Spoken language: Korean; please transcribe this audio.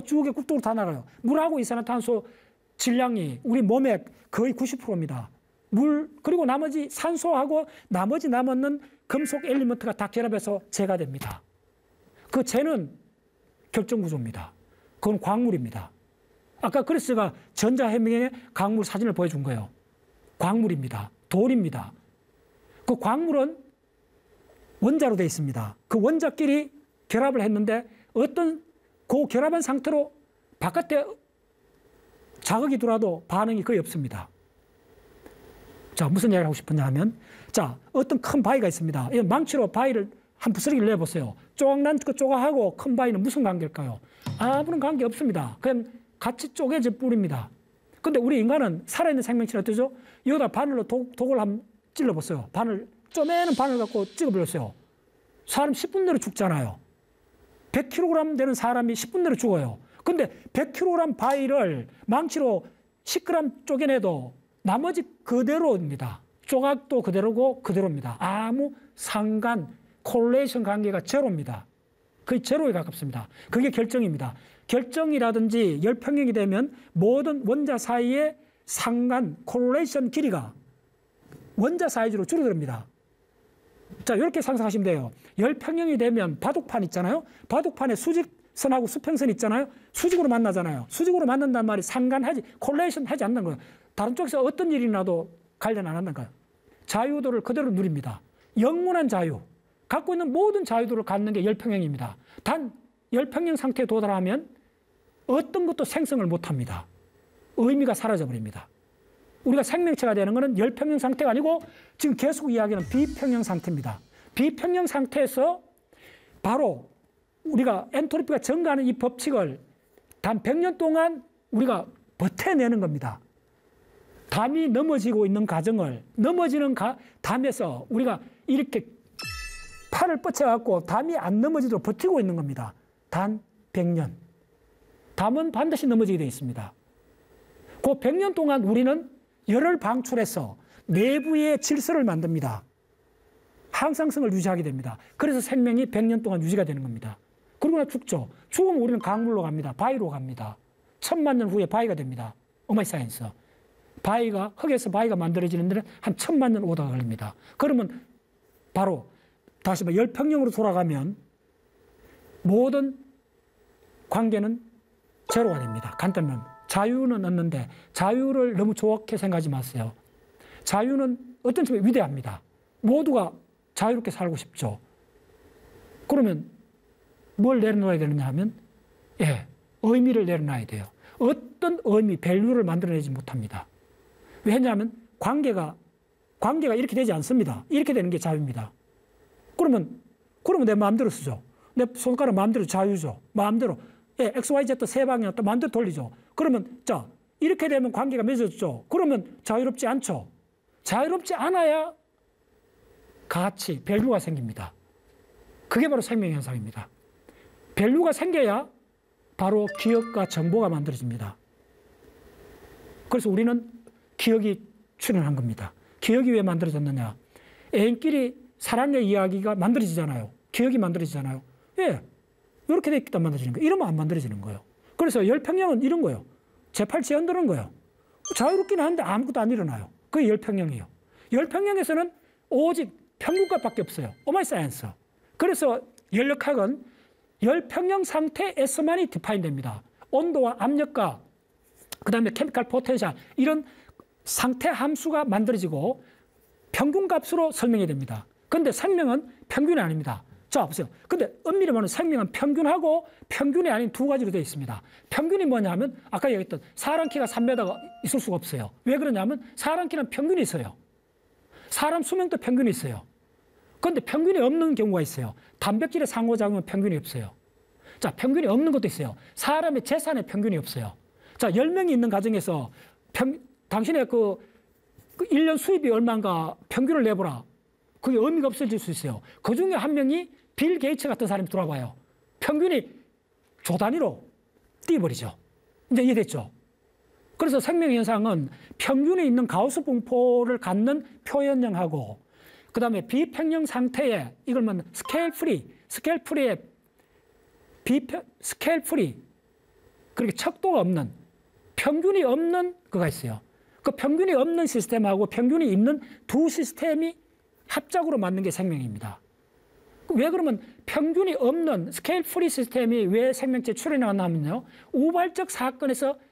이산화탄소가 쭉 국도로 다 나가요. 물하고 이산화탄소 질량이 우리 몸의 거의 90%입니다. 물 그리고 나머지 산소하고 나머지 남았는 금속 엘리먼트가 다 결합해서 재가 됩니다. 그 재는 결정구조입니다. 그건 광물입니다. 아까 그래서 제가 전자해명의 광물 사진을 보여준 거예요. 광물입니다. 돌입니다. 그 광물은 원자로 되어 있습니다. 그 원자끼리 결합을 했는데 어떤 그 결합한 상태로 바깥에 자극이 들어와도 반응이 거의 없습니다. 자, 무슨 이야기를 하고 싶었냐 하면, 자, 어떤 큰 바위가 있습니다. 이 망치로 바위를 한 부스러기를 내보세요. 조각난 그 조각하고 큰 바위는 무슨 관계일까요? 아무런 관계 없습니다. 그냥 같이 쪼개질 뿐입니다. 근데 우리 인간은 살아있는 생명체는 어떠죠? 여기다 바늘로 독을 한번 찔러보세요. 바늘, 쪼매는 바늘 갖고 찍어버렸어요. 사람 10분 내로 죽잖아요. 100kg 되는 사람이 10분 내로 죽어요. 근데 100kg 바위를 망치로 10g 쪼개내도 나머지 그대로입니다. 조각도 그대로고 그대로입니다. 아무 상관, 콜레이션 관계가 제로입니다. 거의 제로에 가깝습니다. 그게 결정입니다. 결정이라든지 열평형이 되면 모든 원자 사이의 상관, 콜레이션 길이가 원자 사이즈로 줄어듭니다. 자, 이렇게 상상하시면 돼요. 열평형이 되면 바둑판 있잖아요. 바둑판에 수직선하고 수평선 있잖아요. 수직으로 만나잖아요. 수직으로 만난단 말이 상관하지, 콜레이션 하지 않는 거예요. 다른 쪽에서 어떤 일이 나도 관련 안 한다는 거예요. 자유도를 그대로 누립니다. 영원한 자유. 갖고 있는 모든 자유도를 갖는 게 열평형입니다. 단 열평형 상태에 도달하면 어떤 것도 생성을 못합니다. 의미가 사라져버립니다. 우리가 생명체가 되는 것은 열평형 상태가 아니고 지금 계속 이야기하는 비평형 상태입니다. 비평형 상태에서 바로 우리가 엔트로피가 증가하는 이 법칙을 단 100년 동안 우리가 버텨내는 겁니다. 담이 넘어지고 있는 과정을 넘어지는 담에서 우리가 이렇게 팔을 뻗쳐갖고 담이 안 넘어지도록 버티고 있는 겁니다. 단 100년. 담은 반드시 넘어지게 되어 있습니다. 그 100년 동안 우리는 열을 방출해서 내부의 질서를 만듭니다. 항상성을 유지하게 됩니다. 그래서 생명이 100년 동안 유지가 되는 겁니다. 그러고 나 죽죠. 죽으면 우리는 강물로 갑니다. 바위로 갑니다. 1000만 년 후에 바위가 됩니다. 오마이 사이언스. 바위가, 흙에서 바위가 만들어지는 데는 한 1000만 년 오다가 걸립니다. 그러면 바로 다시 열평형으로 돌아가면 모든 관계는 제로가 됩니다. 간단하면 자유는 얻는데 자유를 너무 좋게 생각하지 마세요. 자유는 어떤 점에 위대합니다. 모두가 자유롭게 살고 싶죠. 그러면 뭘 내려놔야 되느냐 하면 의미를 내려놔야 돼요. 어떤 의미, 밸류를 만들어내지 못합니다. 왜냐하면 관계가 이렇게 되지 않습니다. 이렇게 되는 게 자유입니다. 그러면 내 마음대로 쓰죠. 내 손가락 마음대로 자유죠. 마음대로 X, Y, Z 세 방향 또 마음대로 돌리죠. 그러면 자 이렇게 되면 관계가 맺어졌죠. 그러면 자유롭지 않죠. 자유롭지 않아야 가치, 밸류가 생깁니다. 그게 바로 생명현상입니다. 밸류가 생겨야 바로 기억과 정보가 만들어집니다. 그래서 우리는 기억이 출현한 겁니다. 기억이 왜 만들어졌느냐. 애인끼리 사랑의 이야기가 만들어지잖아요. 기억이 만들어지잖아요. 이렇게 됐기 때문에 만들어지는 거예요. 이러면 안 만들어지는 거예요. 그래서 열평형은 이런 거예요. 제8치 흔드는 거예요. 자유롭기는 한데 아무것도 안 일어나요. 그게 열평형이에요. 열평형에서는 오직 평균값밖에 없어요. 오마이 사이언스. 그래서 열역학은 열평형 상태에서만이 디파인 됩니다. 온도와 압력과 그다음에 케미컬 포텐셜 이런 상태 함수가 만들어지고 평균값으로 설명이 됩니다. 그런데 생명은 평균이 아닙니다. 자, 보세요. 근데 엄밀히 말하면 생명은 평균하고 평균이 아닌 두 가지로 되어 있습니다. 평균이 뭐냐면 아까 얘기했던 사람 키가 3m가 있을 수가 없어요. 왜 그러냐면 사람 키는 평균이 있어요. 사람 수명도 평균이 있어요. 그런데 평균이 없는 경우가 있어요. 단백질의 상호작용은 평균이 없어요. 자, 평균이 없는 것도 있어요. 사람의 재산의 평균이 없어요. 자, 10명이 있는 가정에서 당신의 그 1년 수입이 얼마인가 평균을 내보라. 그게 의미가 없어질 수 있어요. 그 중에 한 명이 빌 게이츠 같은 사람이 들어와봐요. 평균이 조 단위로 뛰어버리죠. 이제 이해됐죠? 그래서 생명현상은 평균에 있는 가우스 분포를 갖는 표현형하고 그 다음에 비평형 상태에 이걸 스케일 프리의 스케일 프리 그렇게 척도가 없는, 평균이 없는 거가 있어요. 그 평균이 없는 시스템하고 평균이 있는 두 시스템이 합작으로 만든 게 생명입니다. 왜 그러면 평균이 없는 스케일 프리 시스템이 왜 생명체 출현하냐면요. 우발적 사건에서